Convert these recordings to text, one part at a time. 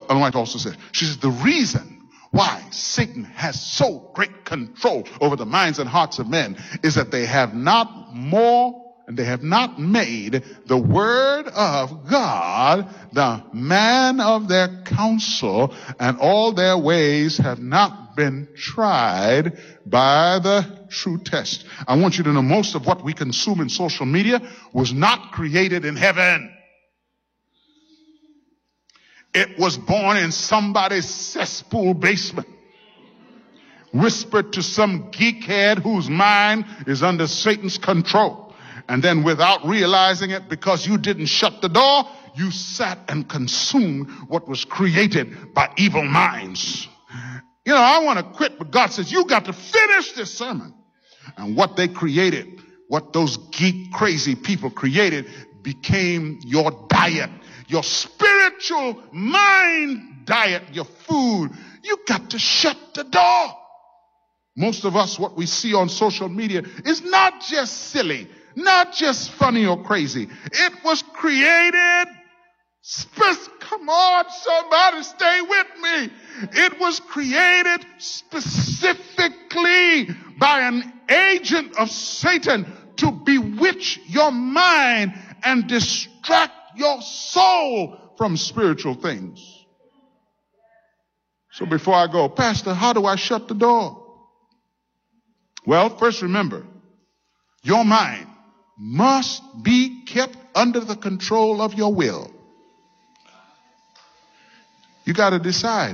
Ellen White also says, she says, the reason why Satan has so great control over the minds and hearts of men is that they have not made the word of God the man of their counsel, and all their ways have not been tried by the true test. I want you to know most of what we consume in social media was not created in heaven. It was born in somebody's cesspool basement, whispered to some geekhead whose mind is under Satan's control. And then without realizing it, because you didn't shut the door, you sat and consumed what was created by evil minds. You know, I want to quit, but God says, you got to finish this sermon. And what they created, what those geek crazy people created, became your diet, your spiritual mind diet, your food. You got to shut the door. Most of us, what we see on social media is not just silly, not just funny or crazy. It was created. Come on, somebody stay with me. It was created specifically by an agent of Satan to bewitch your mind and distract your soul from spiritual things. So before I go, Pastor, how do I shut the door? Well, first remember, your mind must be kept under the control of your will. You got to decide.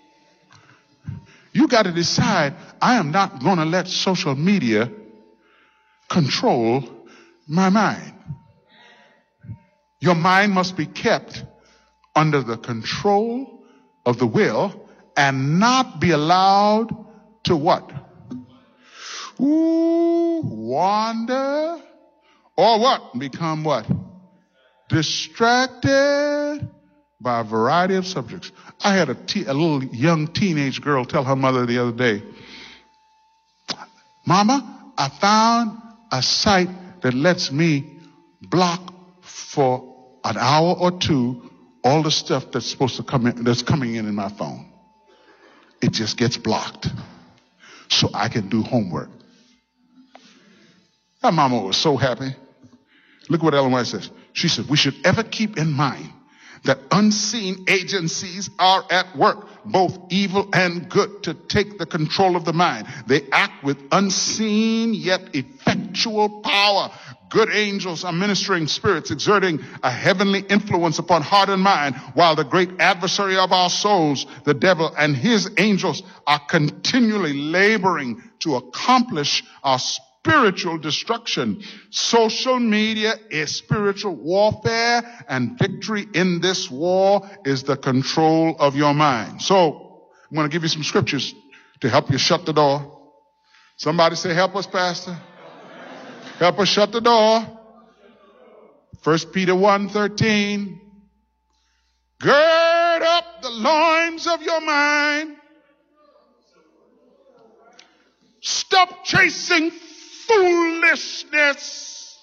You got to decide, I am not going to let social media control my mind. Your mind must be kept under the control of the will and not be allowed to what? Wander or what? Become what? Distracted by a variety of subjects. I had a little young teenage girl tell her mother the other day, Mama, I found a site that lets me block for an hour or two all the stuff that's supposed to come in, that's coming in my phone. It just gets blocked so I can do homework. That mama was so happy. Look what Ellen White says. She said, we should ever keep in mind that unseen agencies are at work, both evil and good, to take the control of the mind. They act with unseen yet effectual power. Good angels are ministering spirits, exerting a heavenly influence upon heart and mind, while the great adversary of our souls, the devil, and his angels are continually laboring to accomplish our spiritual destruction. Social media is spiritual warfare, and victory in this war is the control of your mind. So, I'm going to give you some scriptures to help you shut the door. Somebody say, help us, Pastor. Help us shut the door. 1 Peter 1:13. Gird up the loins of your mind. Stop chasing foolishness.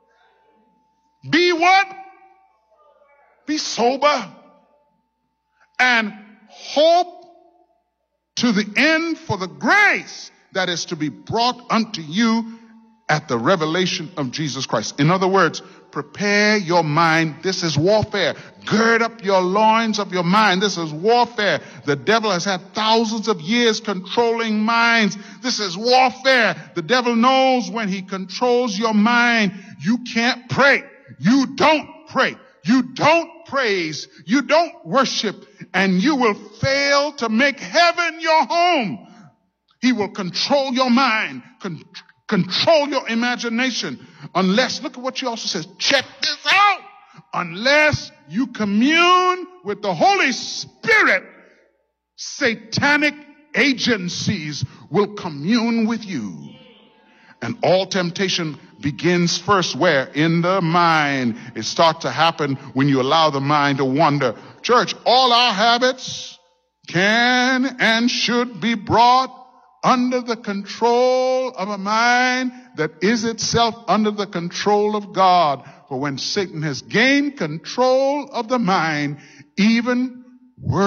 Be what? Be sober. And hope to the end for the grace that is to be brought unto you at the revelation of Jesus Christ. In other words, prepare your mind. This is warfare. Gird up your loins of your mind. This is warfare. The devil has had thousands of years controlling minds. This is warfare. The devil knows when he controls your mind, you can't pray. You don't pray. You don't praise. You don't worship. And you will fail to make heaven your home. He will control your mind, control your imagination, unless, look at what she also says, check this out, unless you commune with the Holy Spirit, satanic agencies will commune with you. And all temptation begins first where? In the mind. It starts to happen when you allow the mind to wander. Church, all our habits can and should be brought under the control of a mind that is itself under the control of God. For when Satan has gained control of the mind, even